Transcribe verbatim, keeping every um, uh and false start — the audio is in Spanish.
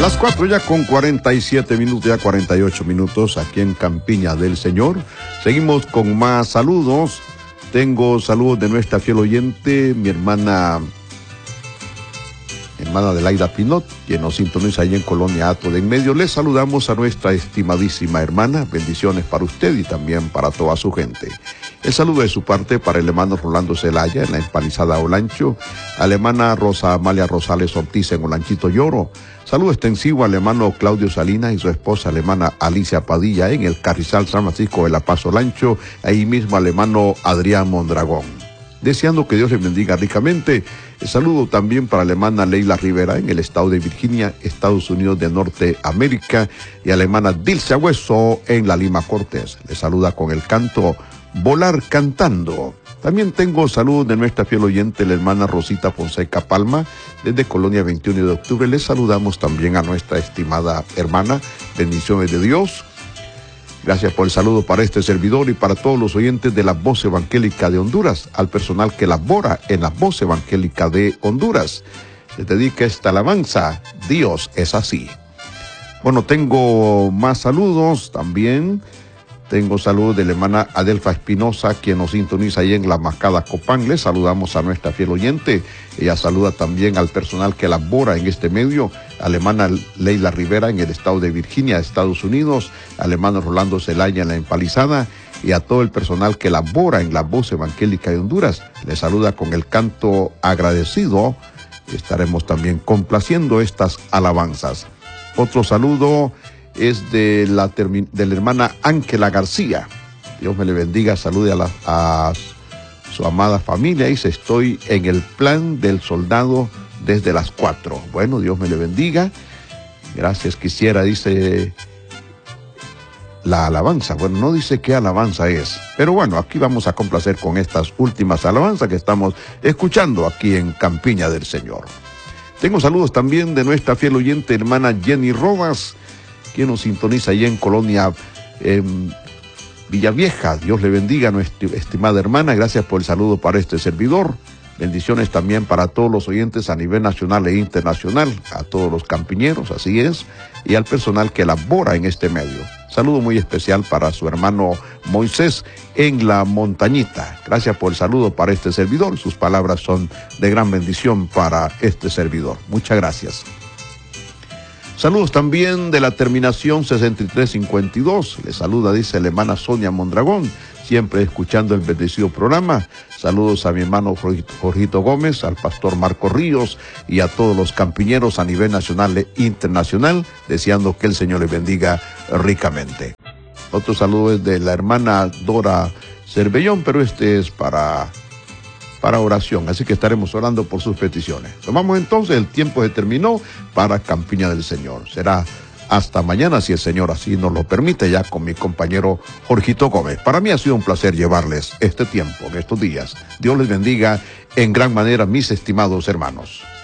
Las cuatro ya con cuarenta y siete minutos, ya cuarenta y ocho minutos aquí en Campiña del Señor. Seguimos con más saludos. Tengo saludos de nuestra fiel oyente, mi hermana, hermana Adelaida Pinot, quien nos sintoniza ahí en Colonia Ato de en Medio. Les saludamos a nuestra estimadísima hermana. Bendiciones para usted y también para toda su gente. El saludo de su parte para el hermano Rolando Zelaya en la empalizada Olancho, a la hermana Rosa Amalia Rosales Ortiz en Olanchito Lloro. Saludo extensivo al hermano Claudio Salinas y su esposa, la hermana Alicia Padilla, en el Carrizal San Francisco de La Paz Olancho, ahí mismo al hermano Adrián Mondragón. Deseando que Dios les bendiga ricamente. El saludo también para la hermana Leila Rivera en el estado de Virginia, Estados Unidos de Norteamérica, y a la hermana Dilcia Hueso en la Lima Cortés. Les saluda con el canto Volar Cantando. También tengo saludos de nuestra fiel oyente, la hermana Rosita Fonseca Palma, desde Colonia veintiuno de octubre. Les saludamos también a nuestra estimada hermana. Bendiciones de Dios. Gracias por el saludo para este servidor y para todos los oyentes de la Voz Evangélica de Honduras, al personal que labora en la Voz Evangélica de Honduras. Les dedica esta alabanza, Dios es así. Bueno, tengo más saludos también. Tengo saludos de la hermana Adelfa Espinosa, quien nos sintoniza ahí en la Mascada Copán. Les saludamos a nuestra fiel oyente. Ella saluda también al personal que labora en este medio, a la hermana Leila Rivera en el estado de Virginia, Estados Unidos, al hermano Rolando Zelaya en la Empalizada, y a todo el personal que labora en la Voz Evangélica de Honduras. Les saluda con el canto agradecido. Estaremos también complaciendo estas alabanzas. Otro saludo es de la, de la hermana Ángela García. Dios me le bendiga, salude a, la, a su amada familia. Dice, estoy en el plan del soldado desde las cuatro. Bueno, Dios me le bendiga. Gracias, quisiera, dice, la alabanza. Bueno, no dice qué alabanza es, pero bueno, aquí vamos a complacer con estas últimas alabanzas que estamos escuchando aquí en Campiña del Señor. Tengo saludos también de nuestra fiel oyente, hermana Jenny Rodas, quien nos sintoniza allí en Colonia eh, Villavieja. Dios le bendiga, nuestra estimada hermana. Gracias por el saludo para este servidor. Bendiciones también para todos los oyentes a nivel nacional e internacional, a todos los campiñeros, así es, y al personal que labora en este medio. Saludo muy especial para su hermano Moisés en la Montañita. Gracias por el saludo para este servidor. Sus palabras son de gran bendición para este servidor. Muchas gracias. Saludos también de la terminación sesenta y tres cincuenta y dos. Le saluda, dice la hermana Sonia Mondragón, siempre escuchando el bendecido programa. Saludos a mi hermano Jorgito Gómez, al pastor Marco Ríos y a todos los campiñeros a nivel nacional e internacional, deseando que el Señor les bendiga ricamente. Otro saludo es de la hermana Dora Cervellón, pero este es para... para oración, así que estaremos orando por sus peticiones. Tomamos entonces, el tiempo se terminó para Campiña del Señor. Será hasta mañana, si el Señor así nos lo permite, ya con mi compañero Jorgito Gómez. Para mí ha sido un placer llevarles este tiempo, en estos días. Dios les bendiga en gran manera, mis estimados hermanos.